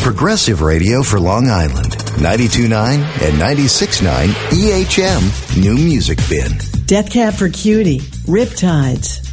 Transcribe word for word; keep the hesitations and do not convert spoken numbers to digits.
Progressive radio for Long Island. ninety-two point nine and ninety-six point nine E H M New Music Bin. Death Cab for Cutie, Riptides,